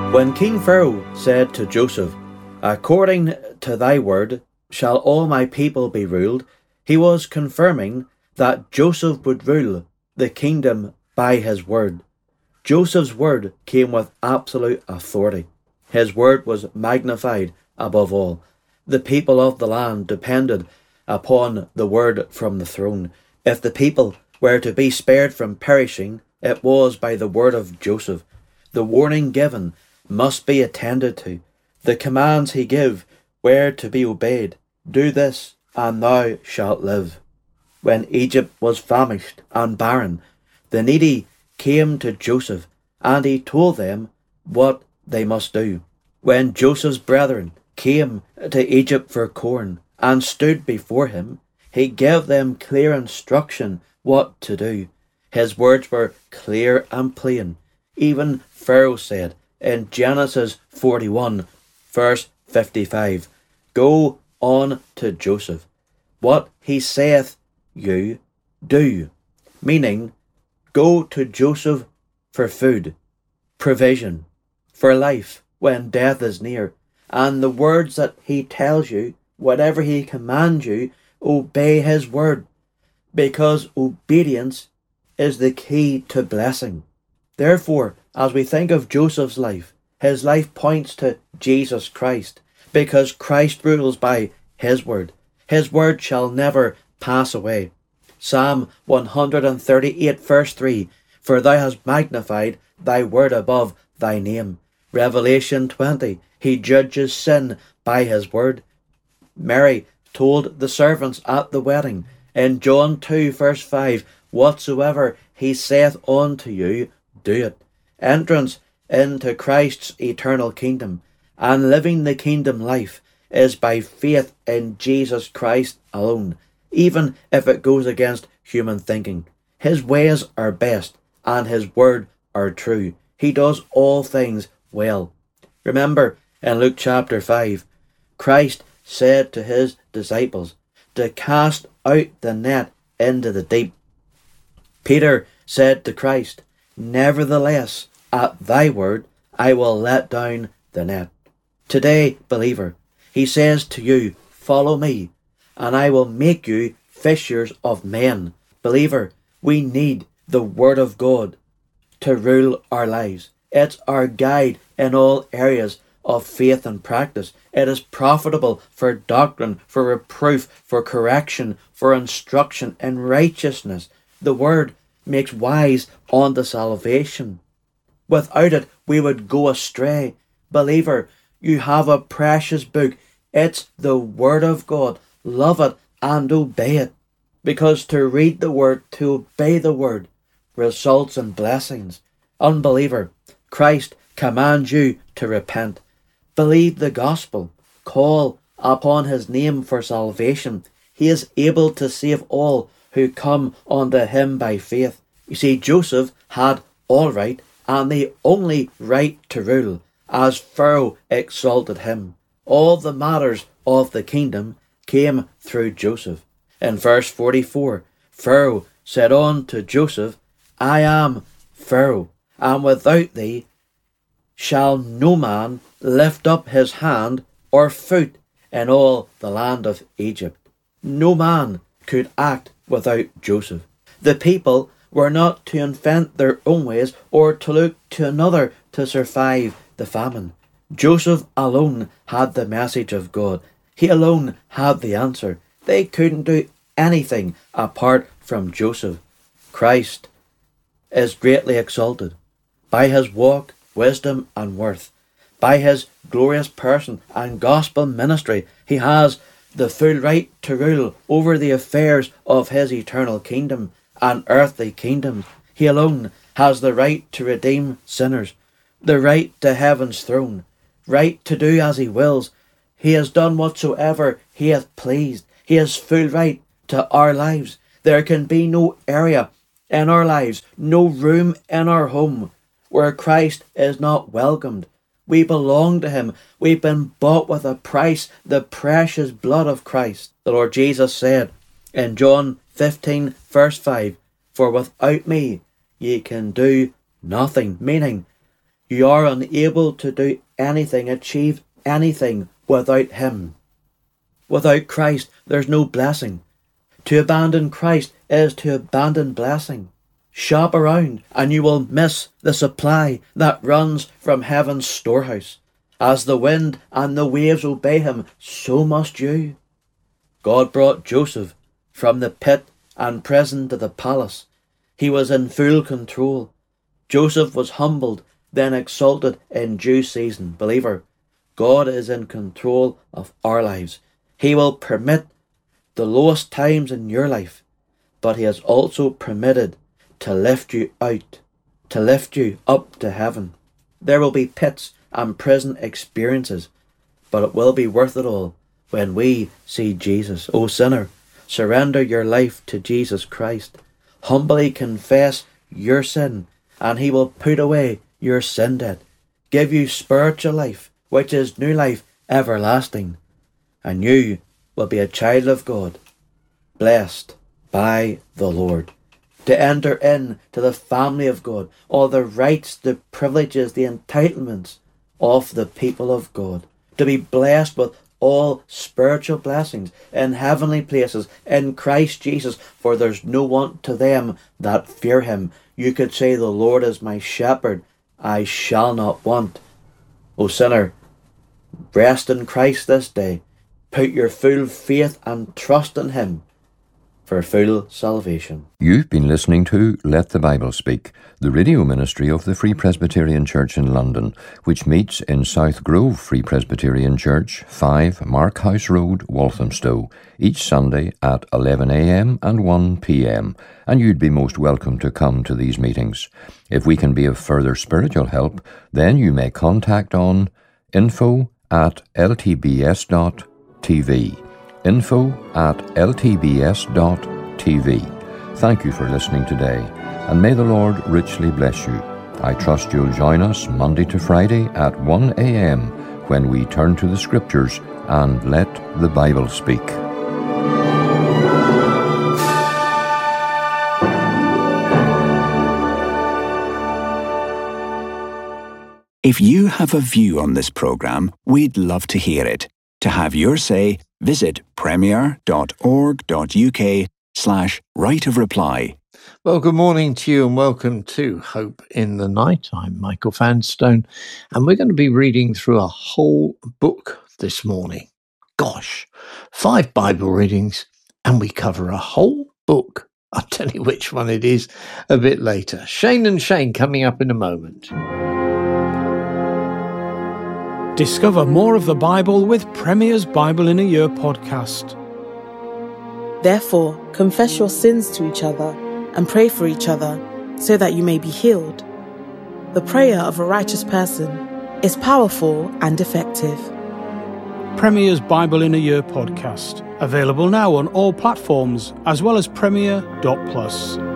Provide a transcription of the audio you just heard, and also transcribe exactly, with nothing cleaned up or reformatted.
When King Pharaoh said to Joseph, "According to thy word shall all my people be ruled," he was confirming that Joseph would rule the kingdom by his word. Joseph's word came with absolute authority. His word was magnified above all. The people of the land depended upon the word from the throne. If the people were to be spared from perishing, it was by the word of Joseph. The warning given must be attended to. The commands he gave were to be obeyed. Do this, and thou shalt live. When Egypt was famished and barren, the needy came to Joseph, and he told them what they must do. When Joseph's brethren came to Egypt for corn and stood before him, he gave them clear instruction what to do. His words were clear and plain. Even Pharaoh said in Genesis forty-one, verse fifty-five, "Go on to Joseph. What he saith you, do." Meaning, go to Joseph for food, provision, for life when death is near. And the words that he tells you, whatever he commands you, obey his word, because obedience is the key to blessing. Therefore, as we think of Joseph's life, his life points to Jesus Christ, because Christ rules by his word. His word shall never pass away. Psalm one hundred thirty-eight, verse three, "For thou hast magnified thy word above thy name." Revelation twenty, he judges sin by his word. Mary told the servants at the wedding in John two, verse five, "Whatsoever he saith unto you, do it." Entrance into Christ's eternal kingdom and living the kingdom life is by faith in Jesus Christ alone, even if it goes against human thinking. His ways are best and his word are true. He does all things well. Remember in Luke chapter five, Christ said to his disciples to cast out the net into the deep. Peter said to Christ, "Nevertheless, at thy word, I will let down the net." Today, believer, he says to you, "Follow me, and I will make you fishers of men." Believer, we need the word of God to rule our lives. It's our guide in all areas of faith and practice. It is profitable for doctrine, for reproof, for correction, for instruction in righteousness. The word makes wise unto salvation. Without it, we would go astray. Believer, you have a precious book. It's the word of God. Love it and obey it. Because to read the word, to obey the word, results in blessings. Unbeliever, Christ commands you to repent. Believe the gospel. Call upon his name for salvation. He is able to save all who come unto him by faith. You see, Joseph had all right and the only right to rule, as Pharaoh exalted him. All the matters of the kingdom came through Joseph. In verse forty-four, Pharaoh said unto Joseph, "I am Pharaoh, and without thee shall no man lift up his hand or foot in all the land of Egypt." No man could act without Joseph. The people were not to invent their own ways or to look to another to survive the famine. Joseph alone had the message of God. He alone had the answer. They couldn't do anything apart from Joseph. Christ is greatly exalted by his walk, wisdom and worth. By his glorious person and gospel ministry, he has the full right to rule over the affairs of his eternal kingdom and earthly kingdoms. He alone has the right to redeem sinners, the right to heaven's throne, right to do as he wills. He has done whatsoever he hath pleased. He has full right to our lives. There can be no area in our lives, no room in our home where Christ is not welcomed. We belong to him. We've been bought with a price, the precious blood of Christ. The Lord Jesus said in John fifteen, verse five, "For without me ye can do nothing." Meaning, You are unable to do anything, achieve anything without him. Without Christ, there's no blessing. To abandon Christ is to abandon blessing. Shop around and you will miss the supply that runs from heaven's storehouse. As the wind and the waves obey him, so must you. God brought Joseph from the pit and prison to the palace. He was in full control. Joseph was humbled, then exalted in due season. Believer, God is in control of our lives. He will permit the lowest times in your life, but he has also permitted to lift you out, to lift you up to heaven. There will be pits and prison experiences, but it will be worth it all when we see Jesus. O sinner, surrender your life to Jesus Christ. Humbly confess your sin, and he will put away your sin debt, give you spiritual life, which is new life everlasting, and you will be a child of God, blessed by the Lord. To enter in to the family of God, all the rights, the privileges, the entitlements of the people of God. To be blessed with all spiritual blessings in heavenly places in Christ Jesus, for there's no want to them that fear him. You could say, the Lord is my shepherd, I shall not want. O sinner, rest in Christ this day. Put your full faith and trust in him for full salvation. You've been listening to Let the Bible Speak, the radio ministry of the Free Presbyterian Church in London, which meets in South Grove Free Presbyterian Church, five Mark House Road, Walthamstow, each Sunday at eleven a m and one p m, and you'd be most welcome to come to these meetings. If we can be of further spiritual help, then you may contact on info at l t b s dot t v. info at l t b s dot t v. Thank you for listening today, and may the Lord richly bless you. I trust you'll join us Monday to Friday at one a m when we turn to the Scriptures and let the Bible speak. If you have a view on this programme, we'd love to hear it. To have your say, visit premier dot org dot u k slash right of reply. Well, good morning to you and welcome to Hope in the Night. I'm Michael Vanstone, and we're going to be reading through a whole book this morning. Gosh, five Bible readings, and we cover a whole book. I'll tell you which one it is a bit later. Shane and Shane coming up in a moment. Discover more of the Bible with Premier's Bible in a Year podcast. Therefore, confess your sins to each other and pray for each other so that you may be healed. The prayer of a righteous person is powerful and effective. Premier's Bible in a Year podcast. Available now on all platforms as well as premier dot plus.